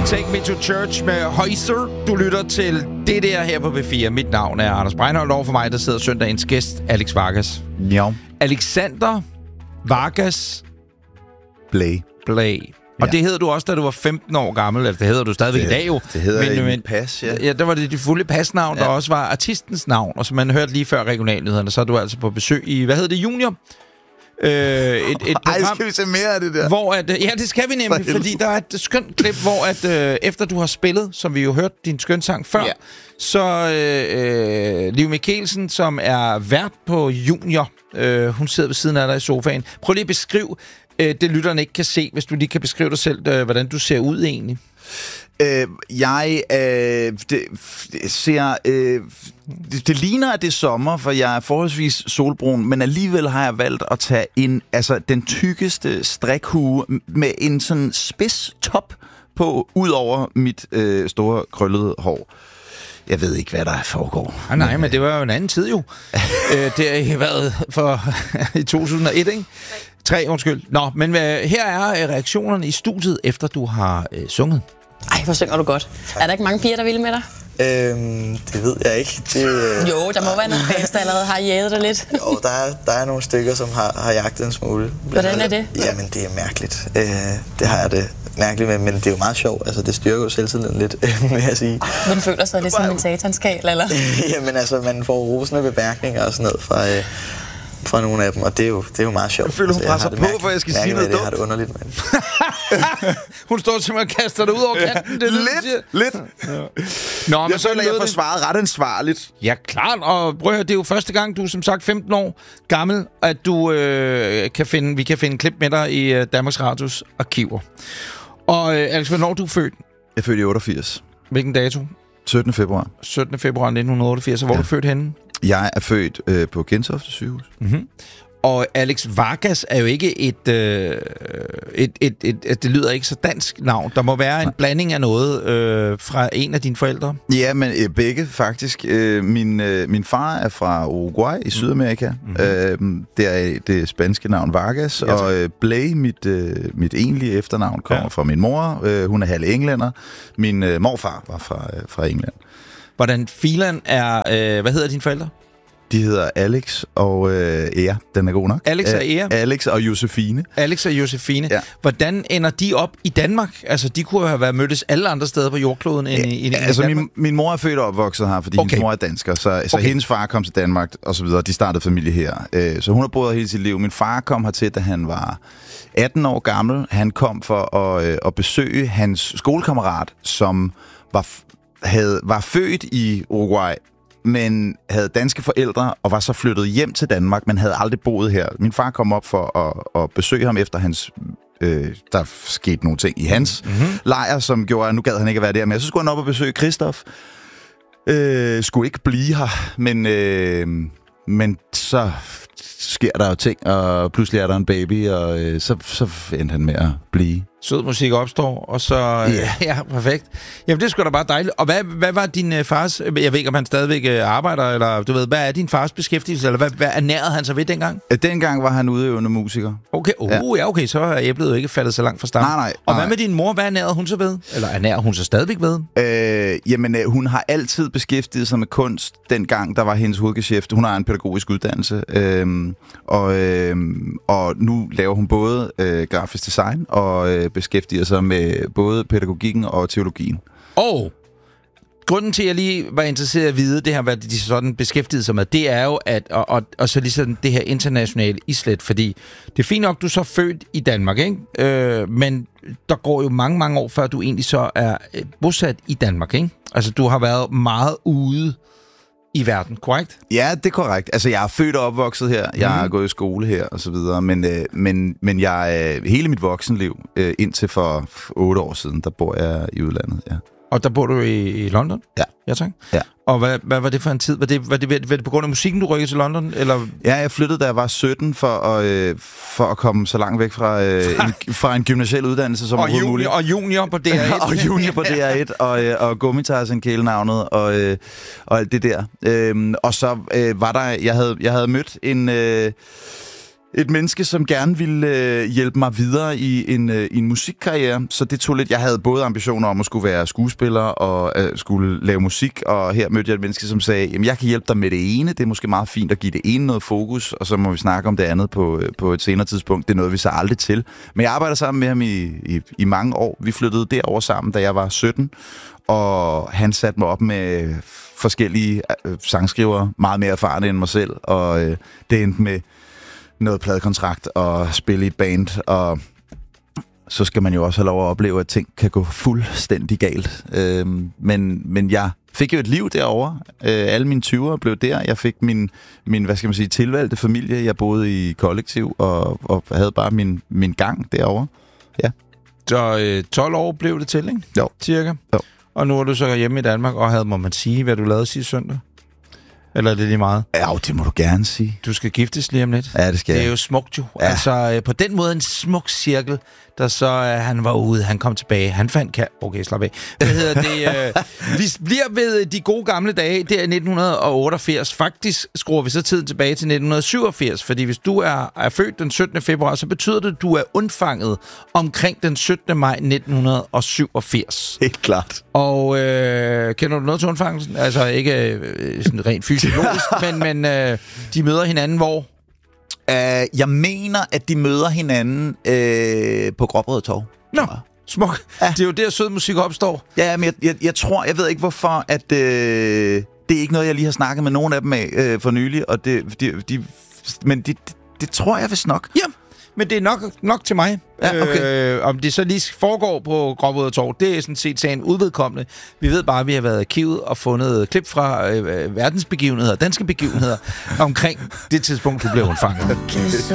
Take Me to Church med Højser. Du lytter til det der her på B4. Mit navn er Anders Breinholt. Over for mig, der sidder søndagens gæst, Alex Vargas. Ja. Alexander Vargas Blay. Og det hedder du også, da du var 15 år gammel. Eller det hedder du stadigvæk i dag jo. Det hedder men, pas, ja. Ja, der var det fulde pasnavn, der også var artistens navn. Og som man hørte lige før regionalnyhederne, så er du altså på besøg i, hvad hedder det, Junior? Et program, skal vi se mere af det der? Hvor at, ja, det skal vi nemlig, fordi der er et skønt klip, hvor at, efter du har spillet, som vi jo hørte din skøn sang før, så Liv Mikkelsen, som er vært på Junior, hun sidder ved siden af dig i sofaen. Prøv lige at beskrive det, lytterne ikke kan se, hvis du lige kan beskrive dig selv, hvordan du ser ud egentlig. Det ligner, at det er sommer, for jeg er forholdsvis solbrun, men alligevel har jeg valgt at tage den tykkeste strikhue med en sådan spids top på, ud over mit store krøllede hår. Jeg ved ikke, hvad der foregår. Nej, men det var jo en anden tid jo. Det har været for i 2001, ikke? 3, undskyld. Nå, men her er reaktionerne i studiet, efter du har sunget. Ej, hvor synger du godt. Er der ikke mange piger, der vil med dig? Det ved jeg ikke. Jo, der må være nogle fans, der allerede har jaget dig lidt. Jo, der er nogle stykker, som har jagtet en smule. Hvordan er det? Jamen, det er mærkeligt. Det har jeg det mærkeligt med, men det er jo meget sjovt. Altså, det styrker jo selvtilliden lidt, vil jeg sige. Man føler sig lidt som en satanskal, eller? Jamen, altså, man får rosende bemærkninger og sådan noget fra nogle af dem, og det er jo meget sjovt. Jeg føler, hun presser på, for jeg skal sige noget dumt. Jeg har det underligt, men... Hun står simpelthen og kaster dig ud over kanten. Det lidt. Ja. Nå, men så føler jeg forsvaret ret ansvarligt. Ja, klart. Og prøv at høre, det er jo første gang, du er som sagt 15 år gammel, at du vi kan finde klip med dig i Danmarks Radios arkiver. Og Alex, hvornår du er født? Jeg er født i 88. Hvilken dato? 17. februar. 17. februar 1988. Hvor er du født henne? Jeg er født på Gentofte sygehus. Mm-hmm. Og Alex Vargas er jo ikke det lyder ikke så dansk navn. Der må være en blanding af noget fra en af dine forældre. Ja, men begge faktisk. Min far er fra Uruguay i Sydamerika. Mm-hmm. Det er det spanske navn Vargas. Ja, og Blay, mit egentlige efternavn, kommer fra min mor. Hun er halv englænder. Min morfar var fra England. Hvordan filan er... hvad hedder dine forældre? De hedder Alex og Ea. Den er god nok. Alex og Ea? Alex og Josefine. Alex og Josefine. Ja. Hvordan ender de op i Danmark? Altså, de kunne have været mødtes alle andre steder på jordkloden end i Danmark. Min mor er født og opvokset her, fordi hendes mor er dansker. Så hendes far kom til Danmark, og så videre. De startede familie her. Så hun har boet hele sit liv. Min far kom hertil, da han var 18 år gammel. Han kom for at besøge hans skolekammerat, som var født i Uruguay, men havde danske forældre og var så flyttet hjem til Danmark, men havde aldrig boet her. Min far kom op for at besøge ham efter hans... der skete nogle ting i hans lejr, som gjorde, at nu gad han ikke at være der mere. Så skulle han op og besøge Christoph. Skulle ikke blive her, men så sker der jo ting, og pludselig er der en baby, og så endte han med at blive. Sød musik opstår, og så... Ja, perfekt. Jamen, det er sgu da bare dejligt. Og hvad var din fars... Jeg ved ikke, om han stadigvæk arbejder, eller du ved, hvad er din fars beskæftigelse, eller hvad ernærede han sig ved dengang? Dengang var han udøvende musiker. Okay, okay, så er æblet jo ikke faldet så langt fra stammen. Nej. Og hvad med din mor? Hvad ernærede hun sig ved? Eller ernærer hun sig stadigvæk ved? Jamen, hun har altid beskæftiget sig med kunst, dengang der var hendes hovedgeschæft. Hun har en pædagogisk uddannelse, og nu laver hun både grafisk design og beskæftiger sig med både pædagogikken og teologien. Og grunden til, at jeg lige var interesseret i at vide, det her, hvad de sådan beskæftigede sig med, det er jo, at og så ligesom det her internationale islet, fordi det er fint nok, du så er født i Danmark, ikke? Men der går jo mange, mange år, før du egentlig så er bosat i Danmark, ikke? Altså, du har været meget ude i verden, korrekt? Ja, det er korrekt. Altså, jeg er født og opvokset her. Jeg har gået i skole her, og så videre. Men jeg hele mit voksenliv, indtil for 8 år siden, der bor jeg i udlandet, ja. Og der bor du i London? Ja. Ja, tak. Ja. Og hvad var det for en tid? Var det på grund af musikken, du rykkede til London? Eller? Ja, jeg flyttede, da jeg var 17, for at komme så langt væk fra en gymnasial uddannelse som overhovedet muligt. Og junior på DR1. Og junior på DR1, og Gummitarsen kælenavnet, og alt det der. Og så var der, jeg havde mødt et menneske, som gerne ville hjælpe mig videre i en musikkarriere. Så det tog lidt. Jeg havde både ambitioner om at skulle være skuespiller og skulle lave musik, og her mødte jeg et menneske, som sagde, jamen jeg kan hjælpe dig med det ene. Det er måske meget fint at give det ene noget fokus, og så må vi snakke om det andet på et senere tidspunkt. Det er noget, vi så aldrig til. Men jeg arbejder sammen med ham i mange år. Vi flyttede derover sammen, da jeg var 17, og han satte mig op med forskellige sangskrivere, meget mere erfarne end mig selv, og det endte med noget pladekontrakt og spille i et band, og så skal man jo også have lov at opleve, at ting kan gå fuldstændig galt. Men jeg fik jo et liv derovre. Alle mine 20'ere blev der. Jeg fik min hvad skal man sige, tilvalgte familie. Jeg boede i kollektiv og havde bare min gang derovre. Ja. Så 12 år blev det til, ikke? Jo. Cirka. Jo. Og nu er du så hjemme i Danmark og havde, må man sige, hvad du lavede sidste søndag? Eller er det lige meget? Ja, det må du gerne sige. Du skal giftes lige om lidt. Ja, det skal jeg. Det er jo smukt jo. Ja. Altså, på den måde en smuk cirkel, der så han var ude, han kom tilbage, han fandt Okay, slap af. Hvad hedder det? Vi bliver ved de gode gamle dage, det er 1988. Faktisk skruer vi så tiden tilbage til 1987, fordi hvis du er født den 17. februar, så betyder det, at du er undfanget omkring den 17. maj 1987. Helt klart. Og kender du noget til undfangelsen? Altså ikke sådan rent fysiologisk, men de møder hinanden hvor? Jeg mener, at de møder hinanden på Gråbrødre Torv. Nå, smuk. Ja. Det er jo der sød musik opstår. Ja, men jeg ved ikke hvorfor, at det er ikke noget, jeg lige har snakket med nogen af dem af for nylig, og det tror jeg vist nok. Ja, men det er nok til mig. Ja, okay. Om det så lige foregår på Gråbrødre Torv, det er sådan set sagen udvedkommende. Vi ved bare, at vi har været i arkivet og fundet klip fra verdensbegivenheder, danske begivenheder, omkring det tidspunkt, du blev undfanget.